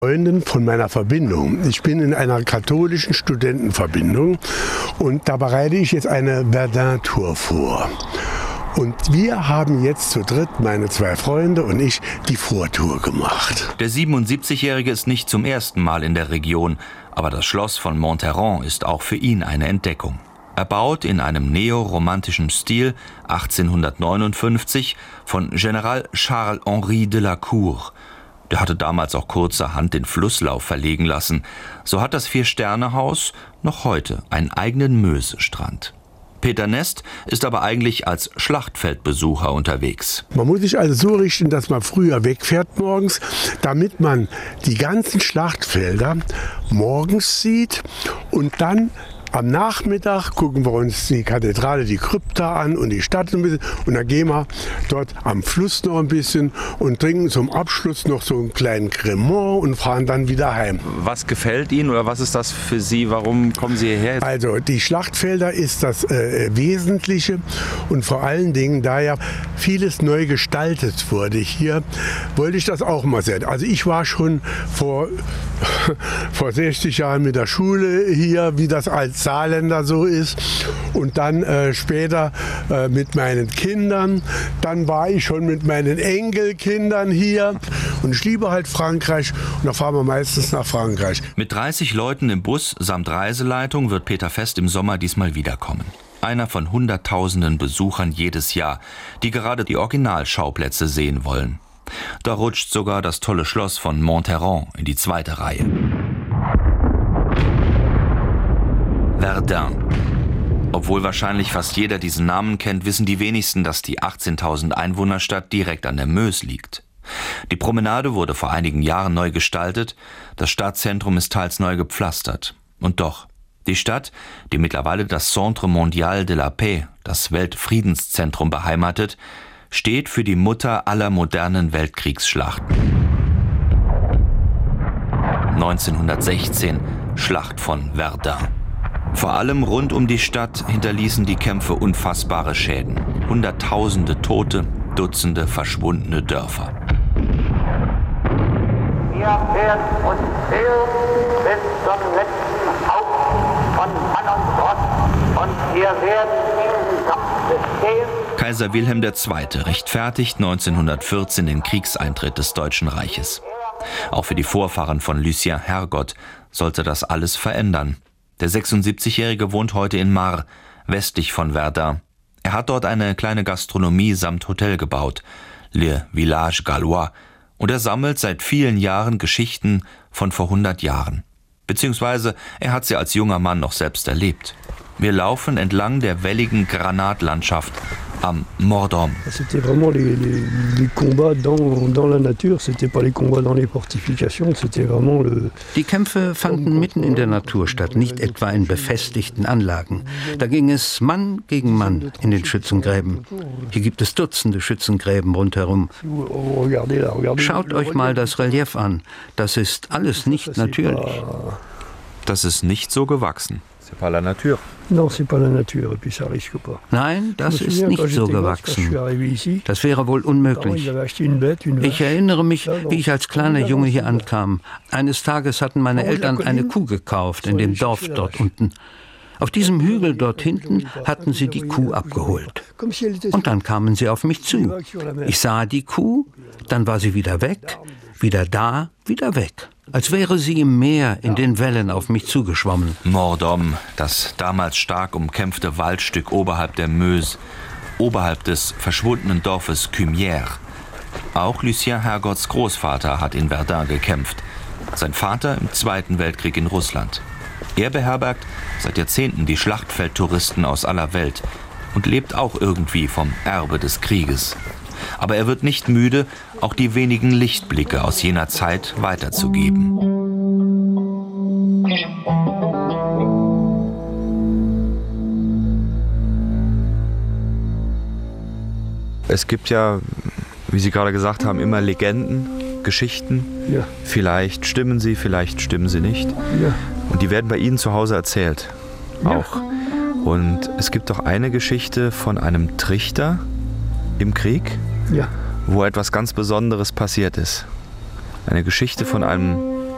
Freundin von meiner Verbindung. Ich bin in einer katholischen Studentenverbindung und da bereite ich jetzt eine Verdun-Tour vor. Und wir haben jetzt zu dritt, meine 2 Freunde und ich, die Vortour gemacht. Der 77-Jährige ist nicht zum ersten Mal in der Region, aber das Schloss von Monterrand ist auch für ihn eine Entdeckung. Erbaut in einem neoromantischen Stil 1859 von General Charles-Henri de la Cour. Der hatte damals auch kurzerhand den Flusslauf verlegen lassen. So hat das 4-Sterne-Haus noch heute einen eigenen Mösestrand. Peter Nest ist aber eigentlich als Schlachtfeldbesucher unterwegs. Man muss sich also so richten, dass man früher wegfährt morgens, damit man die ganzen Schlachtfelder morgens sieht und dann am Nachmittag gucken wir uns die Kathedrale, die Krypta an und die Stadt ein bisschen. Und dann gehen wir dort am Fluss noch ein bisschen und trinken zum Abschluss noch so einen kleinen Cremant und fahren dann wieder heim. Was gefällt Ihnen oder was ist das für Sie? Warum kommen Sie hierher? Also die Schlachtfelder ist das Wesentliche und vor allen Dingen, da ja vieles neu gestaltet wurde hier, wollte ich das auch mal sehen. Also ich war schon vor 60 Jahren mit der Schule hier, wie das als Saarländer so ist. Und dann später mit meinen Kindern. Dann war ich schon mit meinen Enkelkindern hier. Und ich liebe halt Frankreich und da fahren wir meistens nach Frankreich. Mit 30 Leuten im Bus samt Reiseleitung wird Peter Fest im Sommer diesmal wiederkommen. Einer von Hunderttausenden Besuchern jedes Jahr, die gerade die Originalschauplätze sehen wollen. Da rutscht sogar das tolle Schloss von Monterrand in die 2. Reihe. Verdun. Obwohl wahrscheinlich fast jeder diesen Namen kennt, wissen die wenigsten, dass die 18.000 Einwohnerstadt direkt an der Meuse liegt. Die Promenade wurde vor einigen Jahren neu gestaltet, das Stadtzentrum ist teils neu gepflastert. Und doch, die Stadt, die mittlerweile das Centre Mondial de la Paix, das Weltfriedenszentrum beheimatet, steht für die Mutter aller modernen Weltkriegsschlachten. 1916, Schlacht von Verdun. Vor allem rund um die Stadt hinterließen die Kämpfe unfassbare Schäden. Hunderttausende Tote, Dutzende verschwundene Dörfer. Wir werden uns fehlen bis zum letzten Haufen von Mann und Ross. Und wir werden diesen Kampf bestehen. Kaiser Wilhelm II. Rechtfertigt 1914 den Kriegseintritt des Deutschen Reiches. Auch für die Vorfahren von Lucien Hergot sollte das alles verändern. Der 76-Jährige wohnt heute in Mar, westlich von Verdun. Er hat dort eine kleine Gastronomie samt Hotel gebaut, Le Village Gallois, und er sammelt seit vielen Jahren Geschichten von vor 100 Jahren. Beziehungsweise er hat sie als junger Mann noch selbst erlebt. Wir laufen entlang der welligen Granatlandschaft am Mort-d'Homme. C'était vraiment les combats dans la nature, c'était pas les combats dans les fortifications, c'était vraiment le. Die Kämpfe fanden mitten in der Natur statt, nicht etwa in befestigten Anlagen. Da ging es Mann gegen Mann in den Schützengräben. Hier gibt es Dutzende Schützengräben rundherum. Schaut euch mal das Relief an. Das ist alles nicht natürlich. Das ist nicht so gewachsen. C'est pas la nature. Nein, das ist nicht so gewachsen. Das wäre wohl unmöglich. Ich erinnere mich, wie ich als kleiner Junge hier ankam. Eines Tages hatten meine Eltern eine Kuh gekauft in dem Dorf dort unten. Auf diesem Hügel dort hinten hatten sie die Kuh abgeholt. Und dann kamen sie auf mich zu. Ich sah die Kuh, dann war sie wieder weg, wieder da, wieder weg. Als wäre sie im Meer in den Wellen auf mich zugeschwommen. Mort-d'Homme, das damals stark umkämpfte Waldstück oberhalb der Meuse, oberhalb des verschwundenen Dorfes Cumières. Auch Lucien Hergots Großvater hat in Verdun gekämpft. Sein Vater im Zweiten Weltkrieg in Russland. Er beherbergt seit Jahrzehnten die Schlachtfeldtouristen aus aller Welt und lebt auch irgendwie vom Erbe des Krieges. Aber er wird nicht müde, auch die wenigen Lichtblicke aus jener Zeit weiterzugeben. Es gibt ja, wie Sie gerade gesagt haben, immer Legenden, Geschichten. Ja. Vielleicht stimmen sie, vielleicht stimmen sie nicht. Ja. Und die werden bei Ihnen zu Hause erzählt. Auch. Und es gibt doch eine Geschichte von einem Trichter im Krieg, ja, wo etwas ganz Besonderes passiert ist. Eine Geschichte von einem